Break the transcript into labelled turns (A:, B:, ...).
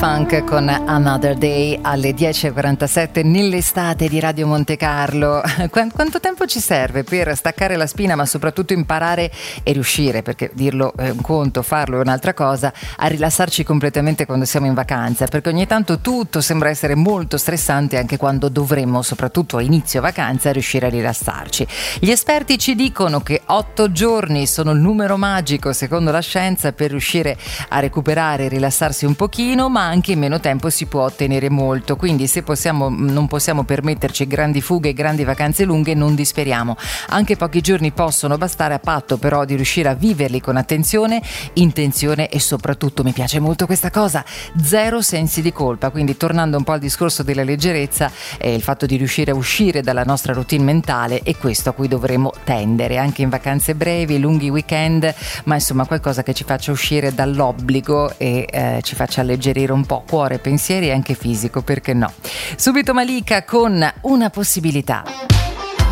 A: Funk con Another Day alle 10.47 nell'estate di Radio Monte Carlo. Quanto tempo ci serve per staccare la spina, ma soprattutto imparare e riuscire, perché dirlo è un conto, farlo è un'altra cosa, a rilassarci completamente quando siamo in vacanza, perché ogni tanto tutto sembra essere molto stressante anche quando dovremmo, soprattutto a inizio vacanza, riuscire a rilassarci. Gli esperti ci dicono che 8 giorni sono il numero magico, secondo la scienza, per riuscire a recuperare e rilassarsi un pochino, ma anche in meno tempo si può ottenere molto, quindi se non possiamo permetterci grandi fughe e grandi vacanze lunghe, non disperiamo. Anche pochi giorni possono bastare, a patto però di riuscire a viverli con attenzione, intenzione e soprattutto, mi piace molto questa cosa, zero sensi di colpa. Quindi, tornando un po' al discorso della leggerezza, il fatto di riuscire a uscire dalla nostra routine mentale è questo a cui dovremo tendere, anche in vacanze brevi, lunghi weekend, ma insomma qualcosa che ci faccia uscire dall'obbligo e ci faccia alleggerire un po' cuore, pensieri e anche fisico, perché no. Subito Malika con Una possibilità.